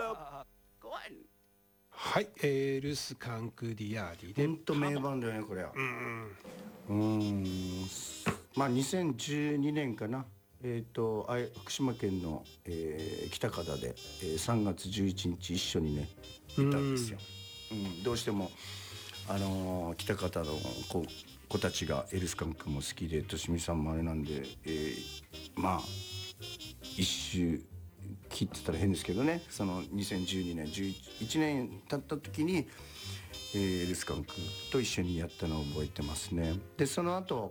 はい、ルスカンクディアーディでほんと名盤だよねこれは。まあ2012年かな。福島県の、喜多方で、3月11日一緒にねいたんですよ。どうしても喜多方の子たちがエルスカンクも好きで、としみさんもあれなんで、まあ一周切ってたら変ですけどね、その2012年11年経った時に、エルスカンクと一緒にやったのを覚えてますね。でその後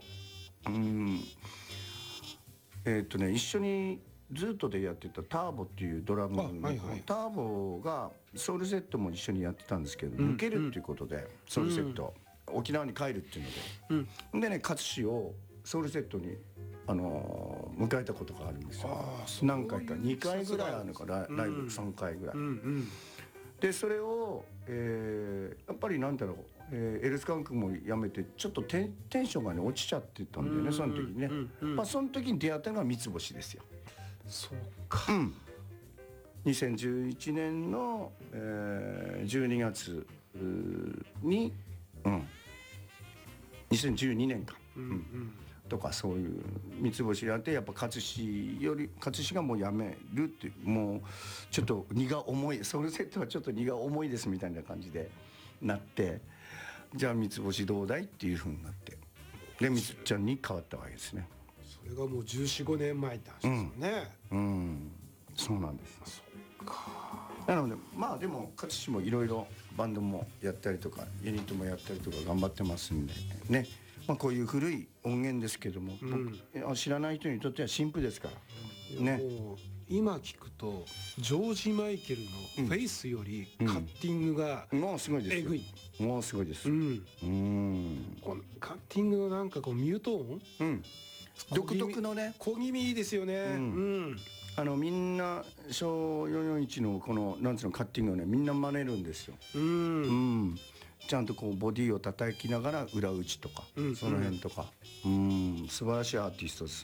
一緒にずっとでやってたターボっていうドラムの、ターボがソウルセットも一緒にやってたんですけど、抜けるっていうことで、ソウルセット、沖縄に帰るっていうので、でね勝志をソウルセットに迎えたことがあるんですよ。何回か2回ぐらいあるのか、ライブ3回ぐらい。でそれを、やっぱりなんだろう、エルスカンクも辞めてちょっとテンションがね落ちちゃってたんだよね、その時にね。その時に出会ったのが三つ星ですよ。 そうか。 2011年の、12月に、2012年か。とかそういう三つ星やって、やっぱ勝志がもう辞めるって、もうちょっと荷が重い、ソウルセットはちょっと荷が重いですみたいな感じでなって、じゃあ三つ星どうだいっていうふうになって、でみつちゃんに変わったわけですね。 それがもう14、15年前って話ですよね。 そうなんです。 そうか。 なのでまあでも勝志もいろいろバンドもやったりとかユニットもやったりとか頑張ってますんでね。こういう古い音源ですけども、知らない人にとっては新譜ですからね。 今聞くとジョージ・マイケルの「フェイス」よりカッティングがもうすごいですよ。 えぐい。 もうすごいです。 このカッティングのなんかこうミュート音、 独特のね小気味いいですよね。 みんな小441のこのなんつうのカッティングをねみんな真似るんですよ。ちゃんとこうボディを叩きながら裏打ちとか、その辺とか素晴らしいアーティストです